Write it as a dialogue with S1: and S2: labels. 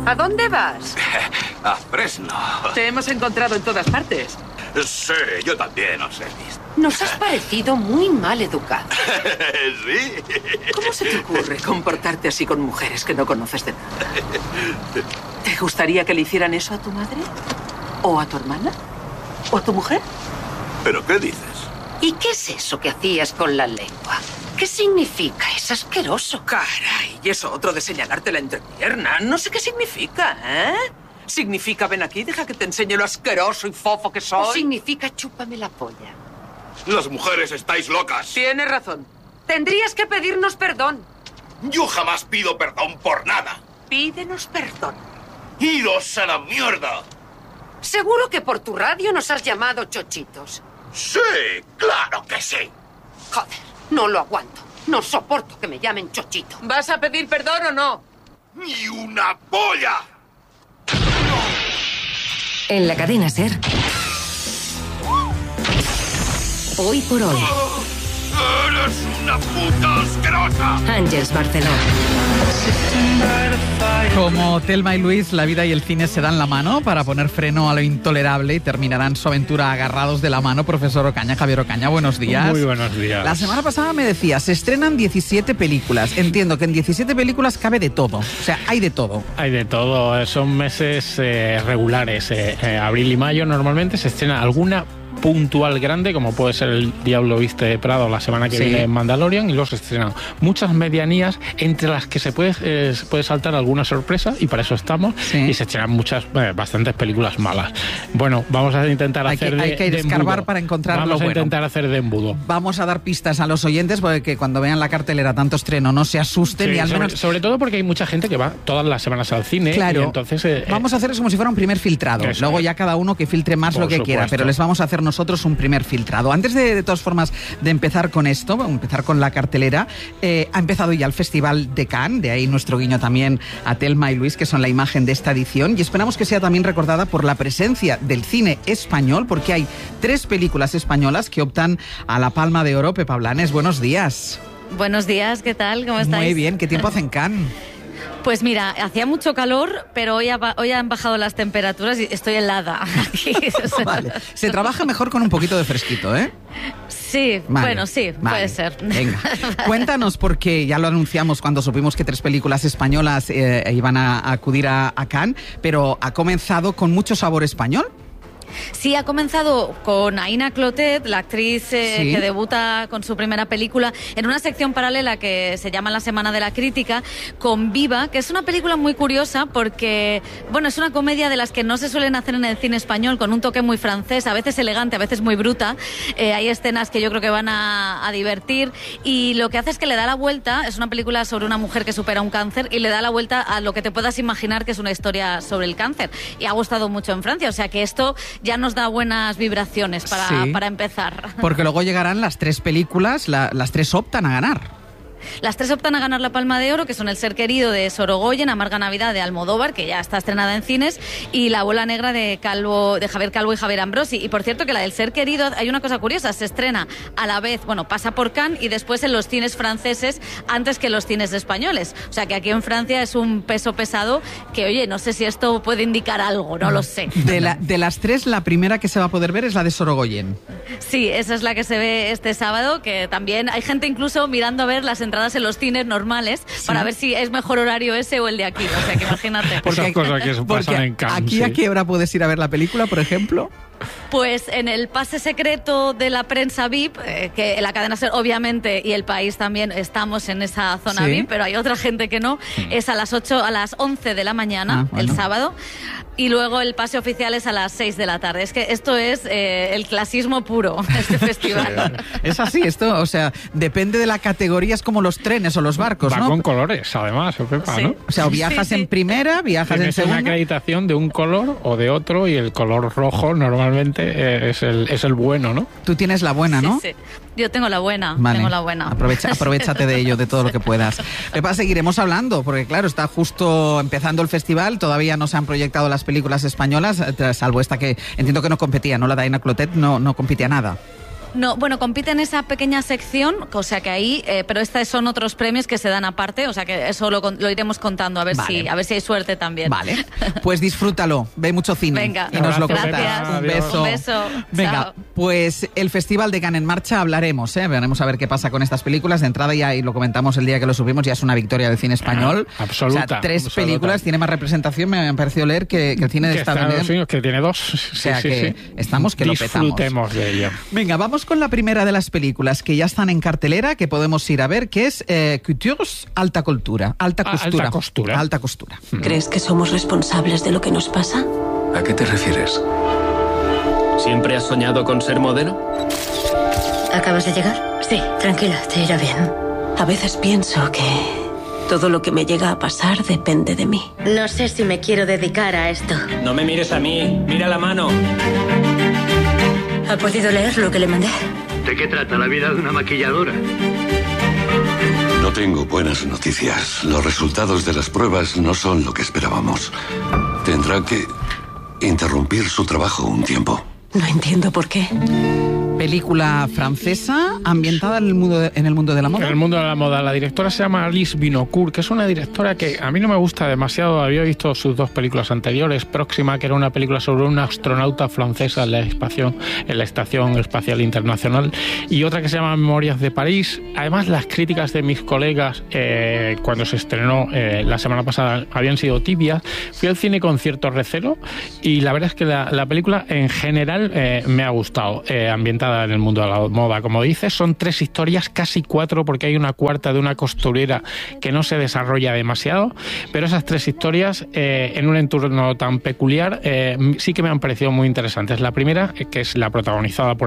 S1: ¿A dónde vas?
S2: A Fresno.
S3: Te hemos encontrado en todas partes.
S2: Sí, yo también os he visto.
S1: Nos has parecido muy mal educado.
S2: ¿Sí?
S3: ¿Cómo se te ocurre comportarte así con mujeres que no conoces de nada? ¿Te gustaría que le hicieran eso a tu madre? ¿O a tu hermana? ¿O a tu mujer?
S2: ¿Pero qué dices?
S1: ¿Y qué es eso que hacías con la lengua? ¿Qué significa? Es asqueroso.
S3: Caray, y eso otro de señalarte la entrepierna. No sé qué significa, ¿eh? ¿Significa ven aquí, deja que te enseñe lo asqueroso y fofo que soy?
S1: ¿O significa chúpame la polla?
S2: Las mujeres estáis locas.
S3: Tienes razón.
S1: Tendrías que pedirnos perdón.
S2: Yo jamás pido perdón por nada.
S3: Pídenos perdón.
S2: ¡Iros a la mierda!
S1: Seguro que por tu radio nos has llamado chochitos.
S2: Sí, claro que sí.
S1: Joder, no lo aguanto. No soporto que me llamen chochito.
S3: ¿Vas a pedir perdón o no?
S2: ¡Ni una polla!
S4: En la cadena SER. Hoy por hoy.
S2: ¡Eres una puta asquerosa!
S4: Ángeles Barceló.
S5: Como Thelma y Luis, la vida y el cine se dan la mano para poner freno a lo intolerable y terminarán su aventura agarrados de la mano. Profesor Ocaña, Javier Ocaña, buenos días.
S6: Muy buenos días.
S5: La semana pasada me decía, se estrenan 17 películas. Entiendo que en 17 películas cabe de todo. O sea, hay de todo.
S6: Hay de todo. Son meses regulares. Abril y mayo normalmente se estrena alguna puntual grande, como puede ser El Diablo Viste de Prado la semana que viene en Mandalorian, y luego se estrenan muchas medianías entre las que se puede saltar alguna sorpresa, y para eso estamos, y se estrenan bastantes películas malas. Bueno, vamos a intentar
S5: hay que escarbar para encontrar lo bueno.
S6: Vamos a intentar hacer de embudo.
S5: Vamos a dar pistas a los oyentes porque cuando vean la cartelera tanto estreno no se asusten, y al menos...
S6: sobre todo porque hay mucha gente que va todas las semanas al cine.
S5: Claro,
S6: y entonces
S5: vamos a hacer como si fuera un primer filtrado. Luego ya cada uno que filtre más lo que quiera, pero les vamos a hacer nosotros un primer filtrado. Antes de todas formas de empezar con esto, empezar con la cartelera, ha empezado ya el Festival de Cannes, de ahí nuestro guiño también a Thelma y Luis, que son la imagen de esta edición, y esperamos que sea también recordada por la presencia del cine español, porque hay 3 películas españolas que optan a la Palma de Oro. Pepa Blanes, buenos días.
S7: Buenos días, ¿qué tal? ¿Cómo estáis?
S5: Muy bien, ¿qué tiempo hace en Cannes?
S7: Pues mira, hacía mucho calor, pero hoy han bajado las temperaturas y estoy helada.
S5: Vale. Se trabaja mejor con un poquito de fresquito, ¿eh?
S7: Sí, vale, bueno, sí, vale, puede ser.
S5: Venga, cuéntanos, porque ya lo anunciamos cuando supimos que 3 películas españolas iban a acudir a Cannes, pero ha comenzado con mucho sabor español.
S7: Sí, ha comenzado con Aina Clotet, la actriz que debuta con su primera película en una sección paralela que se llama La Semana de la Crítica, con Viva, que es una película muy curiosa porque, bueno, es una comedia de las que no se suelen hacer en el cine español, con un toque muy francés, a veces elegante, a veces muy bruta. Hay escenas que yo creo que van a divertir, y lo que hace es que le da la vuelta. Es una película sobre una mujer que supera un cáncer y le da la vuelta a lo que te puedas imaginar que es una historia sobre el cáncer, y ha gustado mucho en Francia, o sea que esto ya nos da buenas vibraciones para empezar.
S5: Porque luego llegarán las 3 películas, las 3 optan a ganar.
S7: Las 3 optan a ganar la Palma de Oro, que son El Ser Querido de Sorogoyen, Amarga Navidad de Almodóvar, que ya está estrenada en cines, y La Bola Negra de Javier Calvo y Javier Ambrosi. Y por cierto que la del Ser Querido, hay una cosa curiosa, se estrena a la vez, bueno, pasa por Cannes y después en los cines franceses antes que en los cines españoles. O sea que aquí en Francia es un peso pesado que, oye, no sé si esto puede indicar algo, no lo sé.
S5: De las 3, la primera que se va a poder ver es la de Sorogoyen.
S7: Sí, esa es la que se ve este sábado, que también hay gente incluso mirando a ver las entradas en los cines normales para ver si es mejor horario ese o el de aquí. O sea, que imagínate.
S6: Esas cosas que se pasan en Cannes.
S5: ¿Aquí a qué hora puedes ir a ver la película, por ejemplo?
S7: Pues en el pase secreto de la prensa VIP, que la cadena SER obviamente y El País también estamos en esa zona VIP, pero hay otra gente que no, es a las 11 de la mañana, el sábado. Y luego el pase oficial es a las 6 de la tarde. Es que esto es el clasismo puro, este festival.
S5: Es así, esto, o sea, depende de la categoría, es como los trenes o los barcos, ¿no?
S6: Va con colores, además, Pepa, ¿no?
S5: O sea, o viajas en primera, viajas en segunda.
S6: Tienes una acreditación de un color o de otro, y el color rojo normalmente es el bueno, ¿no?
S5: Tú tienes la buena, ¿no?
S7: Sí. Yo tengo la buena,
S5: Aprovechate de ello, de todo lo que puedas. Pepa, seguiremos hablando, porque claro, está justo empezando el festival, todavía no se han proyectado las películas españolas, salvo esta que entiendo que no competía, ¿no? La de Aina Clotet no competía nada.
S7: No, bueno, compite en esa pequeña sección, o sea que ahí, pero estos son otros premios que se dan aparte, o sea que eso lo iremos contando a ver si hay suerte también.
S5: Vale, pues disfrútalo, ve mucho cine.
S7: Venga,
S5: y nos lo
S7: gracias.
S5: cuentas. Un beso.
S7: Un beso.
S5: Venga,
S7: chao.
S5: pues el Festival de Cannes en marcha, hablaremos, veremos a ver qué pasa con estas películas. De entrada ya, y lo comentamos el día que lo subimos, ya es una victoria del cine español.
S6: Absoluta.
S5: O sea, 3 películas, tiene más representación, me ha parecido leer, que el cine de Estados Unidos,
S6: que tiene 2.
S5: O sea que estamos que lo petamos.
S6: Disfrutemos de ello.
S5: Venga, vamos con la primera de las películas que ya están en cartelera, que podemos ir a ver, que es Coutures, alta costura. Alta costura.
S8: ¿Crees que somos responsables de lo que nos pasa?
S9: ¿A qué te refieres? ¿Siempre has soñado con ser modelo?
S10: ¿Acabas de llegar? Sí, tranquila, te irá bien.
S8: A veces pienso que todo lo que me llega a pasar depende de mí.
S10: No sé si me quiero dedicar a esto.
S9: No me mires a mí, mira la mano.
S10: ¿Ha podido leer lo que le mandé?
S11: ¿De qué trata la vida de una maquilladora?
S12: No tengo buenas noticias. Los resultados de las pruebas no son lo que esperábamos. Tendrá que interrumpir su trabajo un tiempo.
S8: No entiendo por qué.
S5: Película francesa ambientada en el mundo de la moda.
S6: En el mundo de la moda. La directora se llama Alice Vinocourt, que es una directora que a mí no me gusta demasiado. Había visto sus 2 películas anteriores. Próxima, que era una película sobre una astronauta francesa en la Estación Espacial Internacional, y otra que se llama Memorias de París. Además, las críticas de mis colegas cuando se estrenó la semana pasada habían sido tibias. Fui al cine con cierto recelo y la verdad es que la película en general me ha gustado. Ambientada en el mundo de la moda, como dices, son 3 historias, casi 4, porque hay una cuarta de una costurera que no se desarrolla demasiado, pero esas 3 historias en un entorno tan peculiar sí que me han parecido muy interesantes. La primera, que es la protagonizada por